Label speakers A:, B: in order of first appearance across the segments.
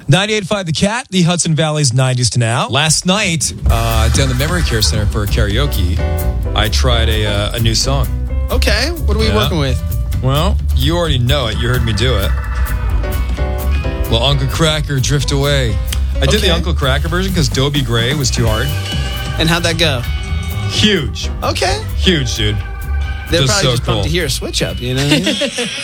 A: 98.5 The Cat, the Hudson Valley's 90s to now. Last night, down the Memory Care Center for karaoke, I tried a new song.
B: Okay, what are we working with?
A: Well, you already know it. You heard me do it. Well, Uncle Cracker, Drift Away. I did the Uncle Cracker version because Dobie Gray was too hard.
B: And how'd that go?
A: Huge.
B: Okay.
A: Huge, dude.
B: They're probably just pumped to hear a switch up, you know what I mean?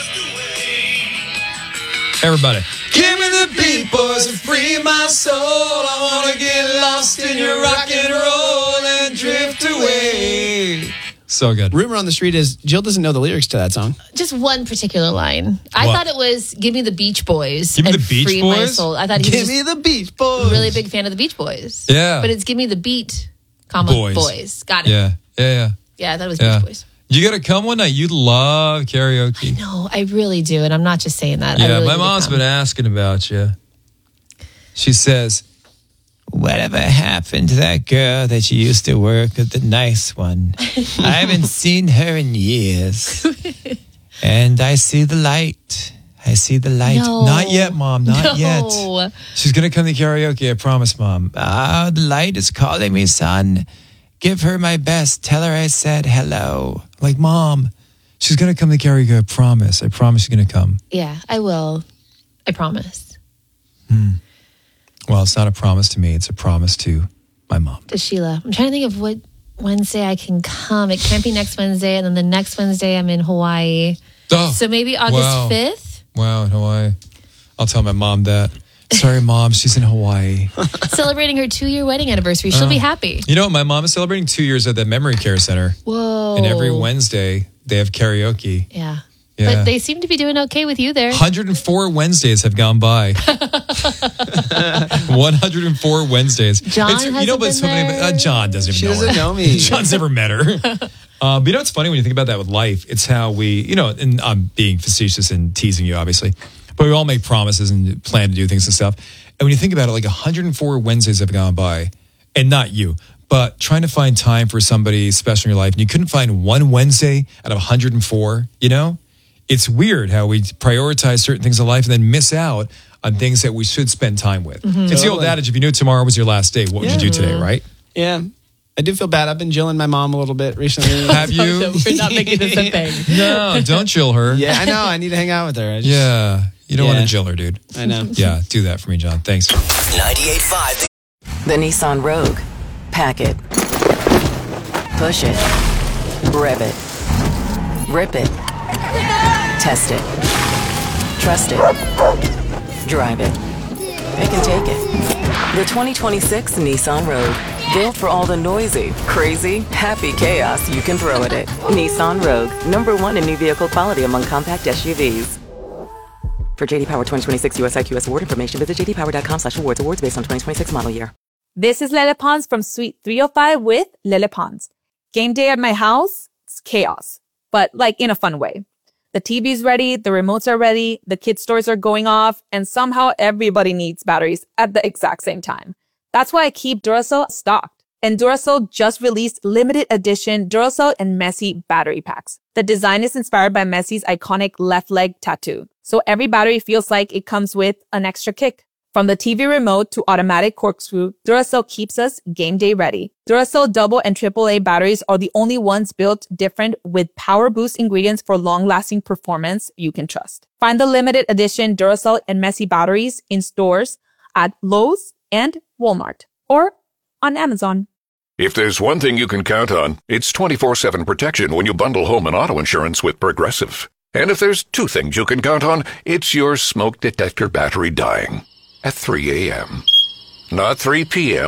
A: Everybody. Give me the beat, boys, and free my soul. I want to get lost in your rock and roll and drift away. So good.
B: Rumor on the street is Jill doesn't know the lyrics to that song.
C: Just one particular line. I thought it was "Give me the Beach Boys."
A: Give me the Beach
C: free
A: Boys?
C: My soul. I thought he
B: Give
C: was
B: me the Beach Boys.
C: really big fan of the Beach Boys.
A: Yeah.
C: But it's "Give me the beat, comma boys." Got it.
A: Yeah.
C: Yeah, I thought it was Beach Boys.
A: You got to come one night. You'd love karaoke.
C: No, I really do, and I'm not just saying that.
A: Yeah,
C: I really
A: my mom's been asking about you. She says, "Whatever happened to that girl that you used to work with, the nice one? I haven't seen her in years. And I see the light. I see the light."
C: No.
A: Not yet, Mom. Not yet.
C: No.
A: She's going to come to karaoke. I promise, Mom. The light is calling me, son. Give her my best. Tell her I said hello. Like, Mom, she's going to come to karaoke. I promise. I promise she's going to come.
C: Yeah, I will. I promise.
A: Well, it's not a promise to me. It's a promise to my mom.
C: To Sheila. I'm trying to think of what Wednesday I can come. It can't be next Wednesday, and then the next Wednesday I'm in Hawaii.
A: Oh,
C: So maybe August 5th?
A: Wow, in Hawaii. I'll tell my mom that. Sorry, Mom, she's in Hawaii.
C: Celebrating her 2-year wedding anniversary. She'll be happy.
A: You know, my mom is celebrating 2 years at the Memory Care Center.
C: Whoa.
A: And every Wednesday, they have karaoke.
C: Yeah.
A: Yeah.
C: But they seem to be doing okay with you there.
A: 104 Wednesdays have gone by. 104 Wednesdays.
C: John hasn't been there.
A: John doesn't even know her.
B: She doesn't know me.
A: John's never met her. But you know what's funny when you think about that with life? It's how we, and I'm being facetious and teasing you, obviously, but we all make promises and plan to do things and stuff. And when you think about it, like 104 Wednesdays have gone by, and not you, but trying to find time for somebody special in your life, and you couldn't find one Wednesday out of 104, It's weird how we prioritize certain things in life and then miss out on things that we should spend time with. It's the old adage, if you knew tomorrow was your last day, what would you do today, right?
B: Yeah. I do feel bad. I've been jilling my mom a little bit recently.
A: Have you?
C: We're not making this a thing.
A: No, don't chill her.
B: Yeah, I know. I need to hang out with her.
A: You don't want to chill her, dude.
B: I know.
A: Yeah, do that for me, John. Thanks.
D: 98.5. The Nissan Rogue. Pack it. Push it. Rev it. Rip it. Test it. Trust it. Drive it. It can take it. The 2026 Nissan Rogue. Built for all the noisy, crazy, happy chaos you can throw at it. Nissan Rogue. #1 in new vehicle quality among compact SUVs. For JD Power 2026 US IQS award information, visit jdpower.com/awards. Awards based on 2026 model year.
E: This is Lele Pons from Suite 305 with Lele Pons. Game day at my house, it's chaos, but like in a fun way. The TV's ready, the remotes are ready, the kids' toys are going off, and somehow everybody needs batteries at the exact same time. That's why I keep Duracell stocked. And Duracell just released limited edition Duracell and Messi battery packs. The design is inspired by Messi's iconic left leg tattoo. So every battery feels like it comes with an extra kick. From the TV remote to automatic corkscrew, Duracell keeps us game day ready. Duracell double and AAA batteries are the only ones built different with power boost ingredients for long-lasting performance you can trust. Find the limited edition Duracell and Messi batteries in stores at Lowe's and Walmart or on Amazon.
F: If there's one thing you can count on, it's 24/7 protection when you bundle home and auto insurance with Progressive. And if there's two things you can count on, it's your smoke detector battery dying at 3 a.m. Not 3 p.m.